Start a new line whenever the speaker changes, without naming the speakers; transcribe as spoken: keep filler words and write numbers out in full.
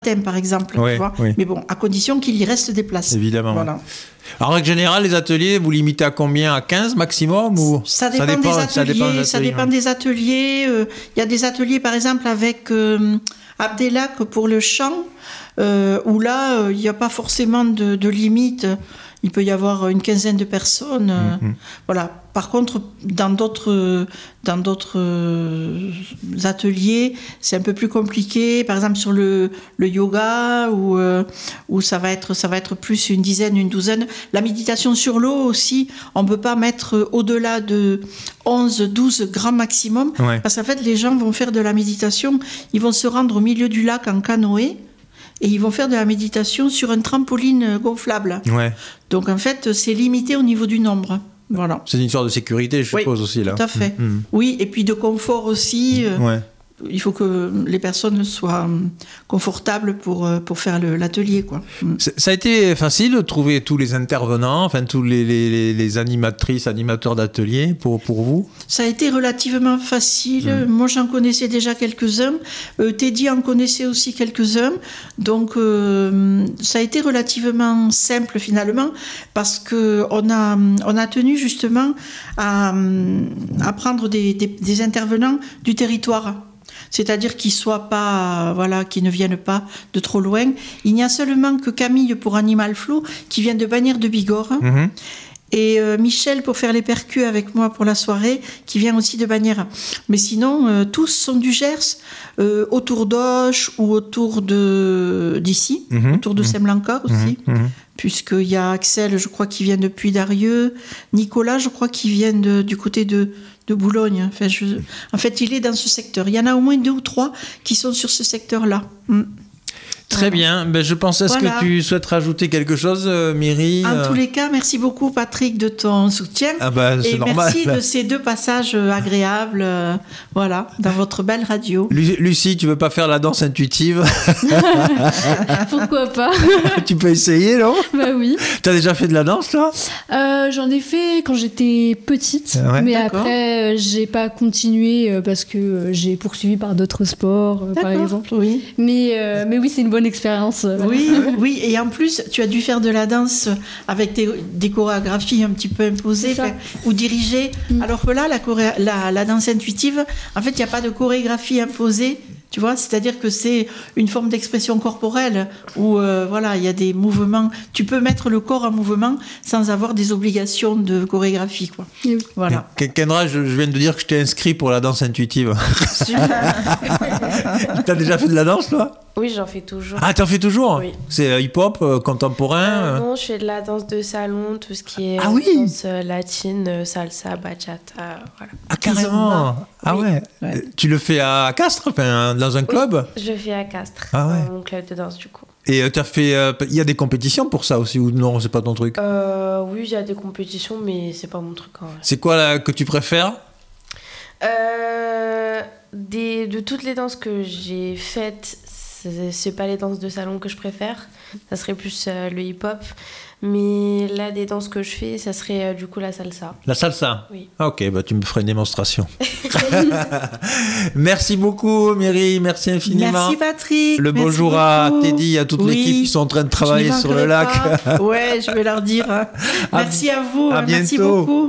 thème, par exemple.
Ouais,
tu vois.
oui.
Mais bon, à condition qu'il y reste des places.
Évidemment.
Voilà.
En règle générale, les ateliers, vous limitez à combien? À quinze maximum ou...
Ça dépend, ça dépend des ateliers. Ça dépend, ça dépend des ateliers. Il euh, y a des ateliers, par exemple, avec euh, Abdelak pour le chant, euh, où là, il euh, n'y a pas forcément de, de limite. Il peut y avoir une quinzaine de personnes. Euh, mm-hmm. Voilà. Par contre, dans d'autres, dans d'autres ateliers, c'est un peu plus compliqué. Par exemple, sur le, le yoga, où, euh, où ça va être, ça va être plus une dizaine, une douzaine. La méditation sur l'eau aussi, on ne peut pas mettre au-delà de onze, douze grands maximum. Ouais. Parce qu'en fait, les gens vont faire de la méditation. Ils vont se rendre au milieu du lac en canoë. Et ils vont faire de la méditation sur un trampoline gonflable. Ouais. Donc, en fait, c'est limité au niveau du nombre. Voilà.
C'est une histoire de sécurité, je suppose,
oui,
aussi, là.
Tout à fait. Mmh. Oui, et puis de confort aussi. Euh, ouais. Il faut que les personnes soient confortables pour, pour faire le, l'atelier, quoi. Mmh.
Ça a été facile de trouver tous les intervenants, enfin, tous les, les, les animatrices, animateurs d'ateliers pour, pour vous?
Ça a été relativement facile. Mmh. Moi, j'en connaissais déjà quelques-uns. Euh, Teddy en connaissait aussi quelques-uns. Donc, euh, ça a été relativement simple, finalement, parce qu'on a, on a tenu, justement, à, à prendre des, des, des intervenants du territoire. C'est-à-dire qu'ils soient pas, voilà, qu'ils ne viennent pas de trop loin. Il n'y a seulement que Camille pour Animal Flow qui vient de Bagnères de Bigorre. Mmh. Et euh, Michel pour faire les percus avec moi pour la soirée, qui vient aussi de Bagnères. Mais sinon, euh, tous sont du Gers, euh, autour d'Auch ou autour de, d'ici, mmh. autour de mmh. Saint-Blanca aussi. Mmh. Puisqu'il y a Axel, je crois, qui vient de Puy-d'Arieux. Nicolas, je crois, qui vient de, du côté de... de Boulogne. Enfin, je... En fait, il est dans ce secteur. Il y en a au moins deux ou trois qui sont sur ce secteur-là. Mm.
Très voilà. bien. Ben, je pense, est-ce voilà. que tu souhaites rajouter quelque chose, euh, Myri?
En euh... tous les cas, merci beaucoup, Patrick, de ton soutien.
Ah ben, c'est
et
normal.
Merci de ces deux passages agréables, euh, voilà, dans votre belle radio.
Lu- Lucie, tu veux pas faire la danse intuitive?
Pourquoi pas?
Tu peux essayer, non?
Bah oui.
T'as déjà fait de la danse, toi?
euh, J'en ai fait quand j'étais petite, ouais. mais D'accord. après, euh, j'ai pas continué euh, parce que euh, j'ai poursuivi par d'autres sports, euh, par exemple.
Oui.
Mais, euh, mais oui, c'est une bonne expérience.
Oui, oui, et en plus, tu as dû faire de la danse avec des, des chorégraphies un petit peu imposées ou dirigées. Mm. Alors que là, la, choré- la, la danse intuitive, en fait, il n'y a pas de chorégraphie imposée. Tu vois, c'est-à-dire que c'est une forme d'expression corporelle où euh, voilà, il y a des mouvements. Tu peux mettre le corps en mouvement sans avoir des obligations de chorégraphie, quoi. Oui. Voilà.
Kendra, je, je viens de dire que je t'ai inscrit pour la danse intuitive. Super. T'as déjà fait de la danse, toi?
Oui, j'en fais toujours.
Ah, t'en fais toujours?
Oui.
C'est hip-hop, euh, contemporain
euh, Non, je fais de la danse de salon, tout ce qui est
ah, oui.
danse latine, salsa, bachata, voilà.
Ah, carrément. Ah oui. ouais. ouais. Tu le fais à Castres, enfin, dans un club?
Oui, je fais à Castres,
ah, ouais.
dans mon club de danse, du coup.
Et tu as fait... Il euh, y a des compétitions pour ça aussi, ou non, c'est pas ton truc?
euh, Oui, il y a des compétitions, mais c'est pas mon truc. Hein.
C'est quoi là, que tu préfères?
euh, des, De toutes les danses que j'ai faites, c'est, c'est pas les danses de salon que je préfère, ça serait plus euh, le hip-hop. Mais là, des danses que je fais, ça serait euh, du coup la salsa.
La salsa?
Oui.
Ok, bah tu me feras une démonstration. Merci beaucoup, Myri, merci infiniment.
Merci, Patrick.
Le
merci
bonjour
beaucoup.
à Teddy, à toute oui. l'équipe qui sont en train de travailler sur le lac.
Ouais, je vais leur dire. Merci à vous.
À
merci
bientôt.
beaucoup.